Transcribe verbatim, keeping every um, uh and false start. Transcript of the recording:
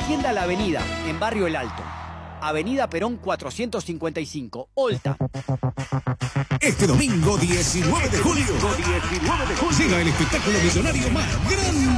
Tienda La Avenida, en Barrio El Alto. Avenida Perón cuatrocientos cincuenta y cinco, Olta. Este domingo diecinueve de julio, llega el espectáculo millonario más grande